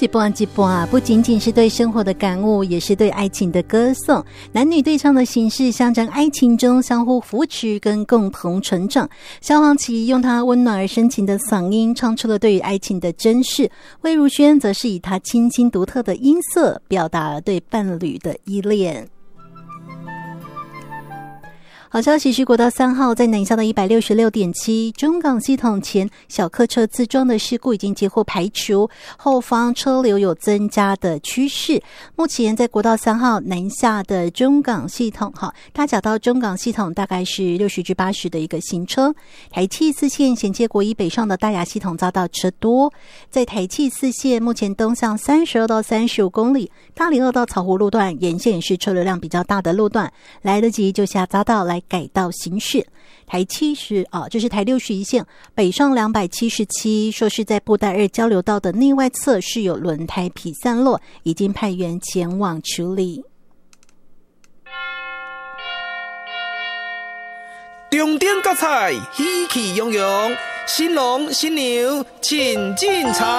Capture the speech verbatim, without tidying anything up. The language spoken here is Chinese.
一半一半，不仅仅是对生活的感悟，也是对爱情的歌颂。男女对唱的形式，象征爱情中相互扶持跟共同成长。萧煌奇用他温暖而深情的嗓音，唱出了对于爱情的珍视。魏如萱则是以她清新独特的音色，表达了对伴侣的依恋。好消息是，国道三号在南下的一百六十六点七中港系统前小客车自撞的事故已经几乎排除，后方车流有增加的趋势。目前在国道三号南下的中港系统，哈，大甲到中港系统大概是六十至八十的一个行车。台七四线衔接国一北上的大雅系统遭到车多，在台七四线目前东向三十二到三十五公里，大林二到草湖路段沿线也是车流量比较大的路段，来得及就下匝道来改道行驶。台七十啊，这是台六十一线北上两百七十七，说是在布袋二交流道的内外侧是有轮胎皮散落，已经派员前往处理。 重点角彩喜气洋洋，新郎新娘请进场。